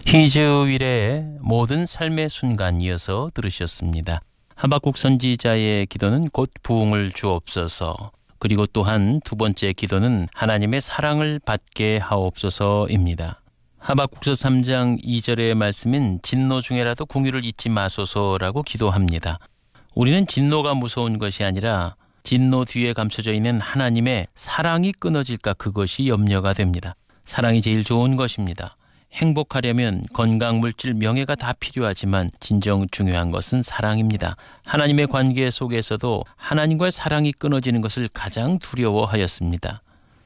히즈윌의 모든 삶의 순간 이어서 들으셨습니다. 하박국 선지자의 기도는 곧 부흥을 주옵소서, 그리고 또한 두 번째 기도는 하나님의 사랑을 받게 하옵소서입니다. 하박국서 3장 2절의 말씀인 진노 중에라도 궁유를 잊지 마소서라고 기도합니다. 우리는 진노가 무서운 것이 아니라 진노 뒤에 감춰져 있는 하나님의 사랑이 끊어질까, 그것이 염려가 됩니다. 사랑이 제일 좋은 것입니다. 행복하려면 건강, 물질, 명예가 다 필요하지만 진정 중요한 것은 사랑입니다. 하나님의 관계 속에서도 하나님과의 사랑이 끊어지는 것을 가장 두려워하였습니다.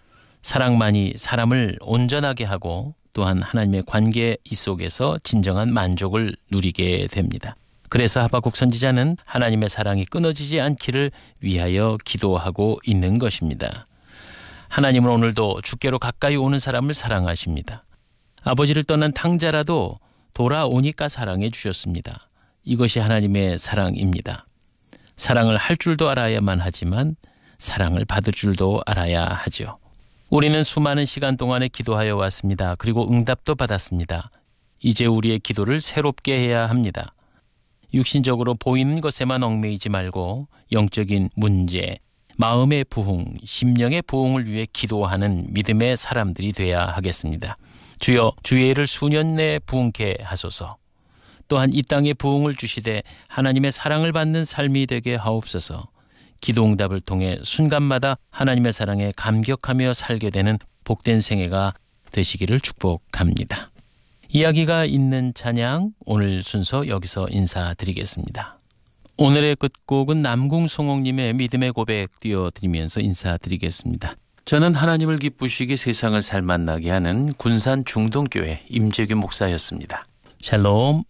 사랑만이 사람을 온전하게 하고 또한 하나님의 관계 이 속에서 진정한 만족을 누리게 됩니다. 그래서 하박국 선지자는 하나님의 사랑이 끊어지지 않기를 위하여 기도하고 있는 것입니다. 하나님은 오늘도 주께로 가까이 오는 사람을 사랑하십니다. 아버지를 떠난 탕자라도 돌아오니까 사랑해 주셨습니다. 이것이 하나님의 사랑입니다. 사랑을 할 줄도 알아야만 하지만 사랑을 받을 줄도 알아야 하죠. 우리는 수많은 시간 동안에 기도하여 왔습니다. 그리고 응답도 받았습니다. 이제 우리의 기도를 새롭게 해야 합니다. 육신적으로 보이는 것에만 얽매이지 말고 영적인 문제, 마음의 부흥, 심령의 부흥을 위해 기도하는 믿음의 사람들이 돼야 하겠습니다. 주여, 주의 일을 수년 내에 부흥케 하소서. 또한 이 땅에 부흥을 주시되 하나님의 사랑을 받는 삶이 되게 하옵소서. 기도응답을 통해 순간마다 하나님의 사랑에 감격하며 살게 되는 복된 생애가 되시기를 축복합니다. 이야기가 있는 찬양, 오늘 순서 여기서 인사드리겠습니다. 오늘의 끝곡은 남궁송옥님의 믿음의 고백 띄워드리면서 인사드리겠습니다. 저는 하나님을 기쁘시게 세상을 살맛나게 하는 군산 중동교회 임재규 목사였습니다. 샬롬.